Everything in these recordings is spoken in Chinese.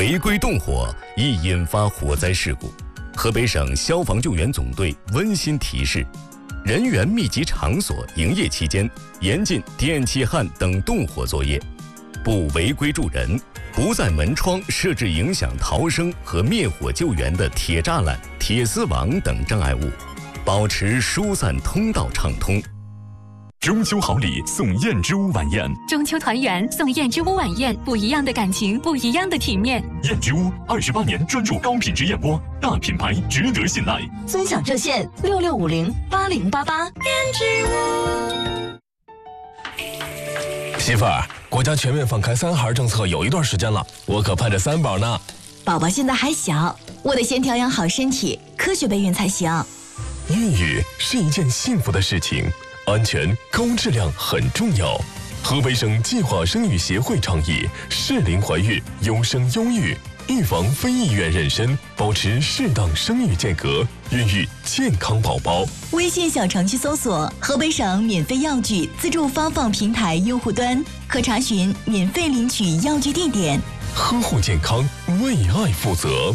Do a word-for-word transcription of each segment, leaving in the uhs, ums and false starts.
违规动火易引发火灾事故。河北省消防救援总队温馨提示：人员密集场所营业期间，严禁电气焊等动火作业，不违规助人，不在门窗设置影响逃生和灭火救援的铁栅栏、铁丝网等障碍物，保持疏散通道畅通。 中秋好礼送燕之屋晚宴， 中秋团圆送燕之屋晚宴，不一样的感情，不一样的体面。 燕之屋二十八年专注高品质燕窝，大品牌值得信赖。 尊享热线六六五零八零八八。燕之屋。媳妇儿，国家全面放开三孩政策有一段时间了，我可盼着三宝呢。 宝宝现在还小，我得先调养好身体，科学备孕才行。 孕育是一件幸福的事情。安全高质量很重要。河北省计划生育协会倡议适龄怀孕，优生优育，预防非意愿妊娠，保持适当生育间隔，孕育健康宝宝。 微信小程序搜索河北省免费药具自助发放平台用户端，可查询免费领取药具地点。 呵护健康，为爱负责。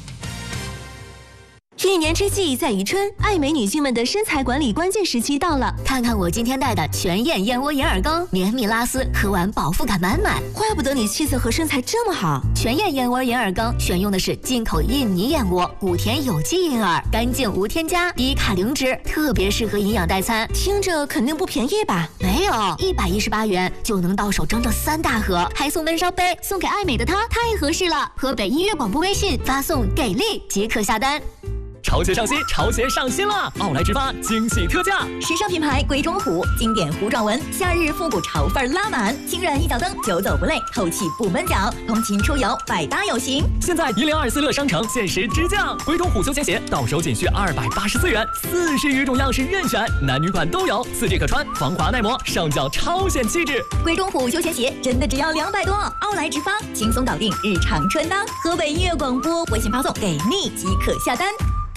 一年之计在于春，爱美女性们的身材管理关键时期到了。看看我今天带的全燕燕窝眼耳膏，绵密拉丝，喝完饱腹感满满。怪不得你气色和身材这么好。全燕燕窝眼耳膏选用的是进口印尼燕窝，古田有机银耳，干净无添加，低卡零脂，特别适合营养代餐。听着肯定不便宜吧？没有，一百一十八元就能到手整整三大盒，还送闷烧杯，送给爱美的她太合适了。河北音乐广播微信发送给力即可下单。 潮鞋上新，潮鞋上新了！奥莱直发惊喜特价， 时尚品牌鬼冢虎，经典糊状纹，夏日复古潮范拉满，轻软一脚蹬，久走不累，透气不闷脚，通勤出游百搭有型。 现在一零二四乐商城限时直降，鬼冢虎休闲鞋到手仅需二百八十四元，四十余种样式任选，男女款都有，四 G 可穿，防滑耐磨，上脚超显气质。 鬼冢虎休闲鞋真的只要两百多，奥莱直发轻松搞定日常穿搭。河北音乐广播微信发送给你即可下单。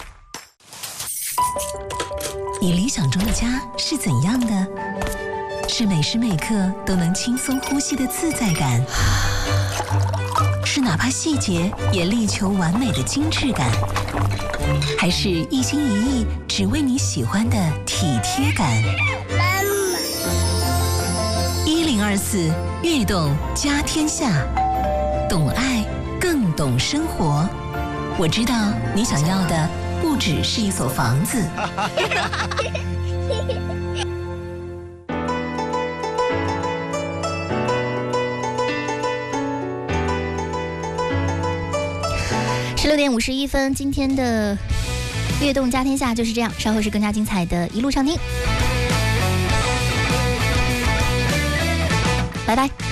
你理想中的家是怎样的？是每时每刻都能轻松呼吸的自在感，是哪怕细节也力求完美的精致感，还是一心一意只为你喜欢的体贴感？一零二四悦动家天下，懂爱更懂生活。我知道你想要的不只是一所房子。 十六点五十一分，今天的悦动家天下就是这样，稍后是更加精彩的一路畅听，拜拜。